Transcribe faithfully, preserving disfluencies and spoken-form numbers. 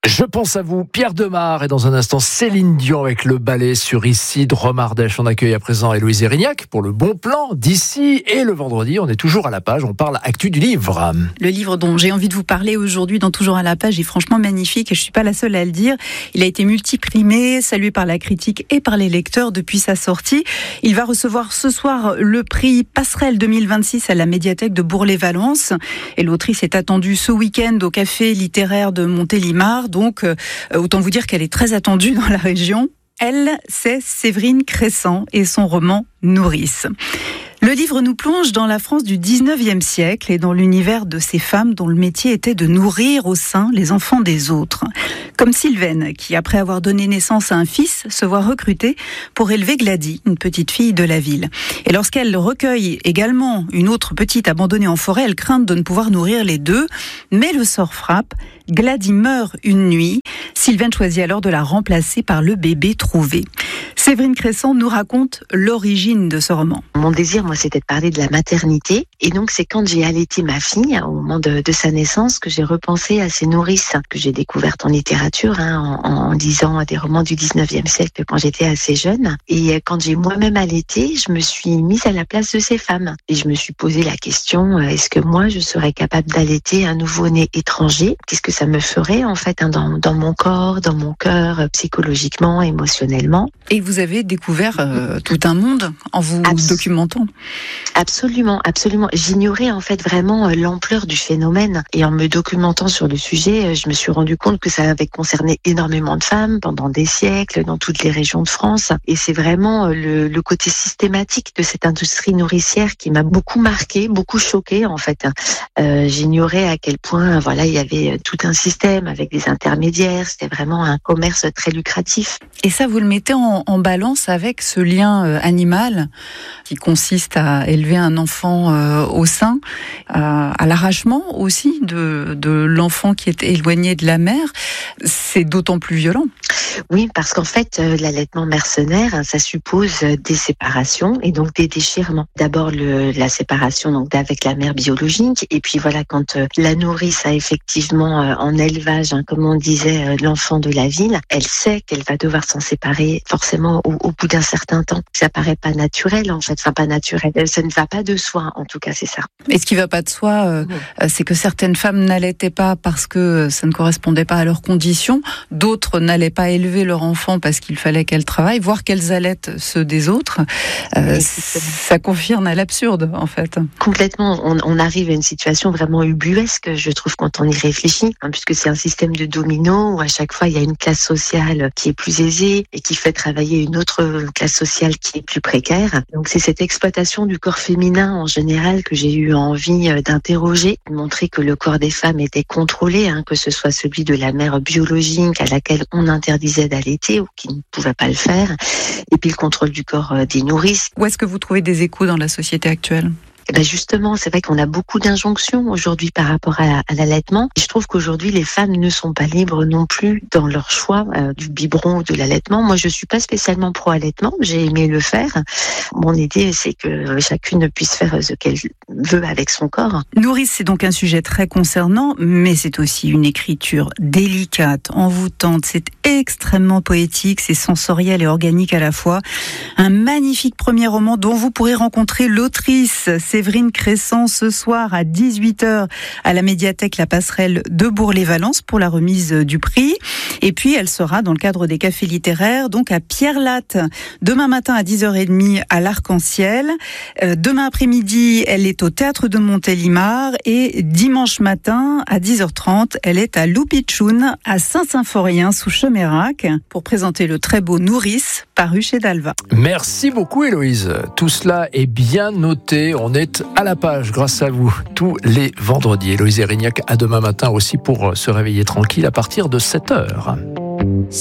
Je pense à vous, Pierre Demar, et dans un instant Céline Dion avec le ballet sur Ici de Romardèche. On accueille à présent Héloïse Erignac pour le bon plan d'ici. Et le vendredi, on est toujours à la page, on parle actu du livre. Le livre dont j'ai envie de vous parler aujourd'hui dans Toujours à la page est franchement magnifique et je ne suis pas la seule à le dire. Il a été multiprimé, salué par la critique et par les lecteurs depuis sa sortie. Il va recevoir ce soir le prix Passerelle deux mille vingt-six à la médiathèque de Bourg-les-Valences. Et l'autrice est attendue ce week-end au café littéraire de Montélimar. Donc, euh, autant vous dire qu'elle est très attendue dans la région. Elle, c'est Séverine Cressan et son roman Nourrice. Le livre nous plonge dans la France du dix-neuvième siècle et dans l'univers de ces femmes dont le métier était de nourrir au sein les enfants des autres. Comme Sylvaine, qui après avoir donné naissance à un fils, se voit recrutée pour élever Gladys, une petite fille de la ville. Et lorsqu'elle recueille également une autre petite abandonnée en forêt, elle craint de ne pouvoir nourrir les deux. Mais le sort frappe, Gladys meurt une nuit. Sylvaine choisit alors de la remplacer par le bébé trouvé. Séverine Cressan nous raconte l'origine de ce roman. Mon désir, moi, c'était de parler de la maternité. Et donc, c'est quand j'ai allaité ma fille, au moment de, de sa naissance, que j'ai repensé à ces nourrices que j'ai découvertes en littérature, hein, en, en lisant des romans du dix-neuvième siècle quand j'étais assez jeune. Et quand j'ai moi-même allaité, je me suis mise à la place de ces femmes. Et je me suis posé la question, est-ce que moi, je serais capable d'allaiter un nouveau-né étranger? Qu'est-ce que ça me ferait, en fait, hein, dans, dans mon corps, dans mon cœur, psychologiquement, émotionnellement? Et vous avez découvert euh, tout un monde en vous Abs- documentant. Absolument, absolument. J'ignorais en fait vraiment l'ampleur du phénomène et en me documentant sur le sujet, je me suis rendu compte que ça avait concerné énormément de femmes pendant des siècles dans toutes les régions de France. Et c'est vraiment le, le côté systématique de cette industrie nourricière qui m'a beaucoup marqué, beaucoup choqué en fait. Euh, j'ignorais à quel point voilà il y avait tout un système avec des intermédiaires. C'était vraiment un commerce très lucratif. Et ça, vous le mettez en, en balance avec ce lien euh, animal qui consiste à élever un enfant euh, au sein, euh, à l'arrachement aussi de, de l'enfant qui est éloigné de la mère. C'est d'autant plus violent. Oui, parce qu'en fait, euh, l'allaitement mercenaire, hein, ça suppose des séparations et donc des déchirements. D'abord, le, la séparation donc avec la mère biologique, et puis voilà, quand euh, la nourrice a effectivement euh, en élevage, hein, comme on disait, euh, l'enfant de la ville, elle sait qu'elle va devoir s'en séparer forcément au, au bout d'un certain temps. Ça paraît pas naturel, en fait, enfin pas naturel. Ça ne va pas de soi, en tout cas, c'est ça. Et ce qui va pas de soi, euh, mmh. c'est que certaines femmes n'allaitaient pas parce que ça ne correspondait pas à leurs conditions. D'autres n'allaient pas élever leur enfant parce qu'il fallait qu'elles travaillent, voire qu'elles allaitent ceux des autres. Euh, ça confirme à l'absurde, en fait. Complètement. On, on arrive à une situation vraiment ubuesque, je trouve, quand on y réfléchit, hein, puisque c'est un système de domino où à chaque fois il y a une classe sociale qui est plus aisée et qui fait travailler une autre classe sociale qui est plus précaire. Donc c'est cette exploitation du corps féminin en général que j'ai eu envie d'interroger, de montrer que le corps des femmes était contrôlé, hein, que ce soit celui de la mère biologique à laquelle on interdisait d'allaiter ou qui ne pouvait pas le faire, et puis le contrôle du corps des nourrices. Où est-ce que vous trouvez des échos dans la société actuelle ? Eh ben justement, c'est vrai qu'on a beaucoup d'injonctions aujourd'hui par rapport à, à l'allaitement. Et je trouve qu'aujourd'hui, les femmes ne sont pas libres non plus dans leur choix euh, du biberon ou de l'allaitement. Moi, je suis pas spécialement pro-allaitement. J'ai aimé le faire. Mon idée, c'est que chacune puisse faire ce qu'elle veut avec son corps. Nourrice, c'est donc un sujet très concernant, mais c'est aussi une écriture délicate, envoûtante. C'est extrêmement poétique, c'est sensoriel et organique à la fois. Un magnifique premier roman dont vous pourrez rencontrer l'autrice Séverine Cressan ce soir à dix-huit heures à la médiathèque La Passerelle de Bourg-les-Valences pour la remise du prix. Et puis elle sera dans le cadre des cafés littéraires, donc à Pierre-Latte, demain matin à dix heures trente à l'Arc-en-Ciel. Euh, demain après-midi, elle est au Théâtre de Montélimar et dimanche matin à dix heures trente, elle est à Loupitchoun à Saint-Symphorien sous Chemérac pour présenter le très beau Nourrice paru chez Dalva. Merci beaucoup Héloïse. Tout cela est bien noté. On est à la page grâce à vous tous les vendredis. Héloïse Erignac, à demain matin aussi pour se réveiller tranquille à partir de sept heures.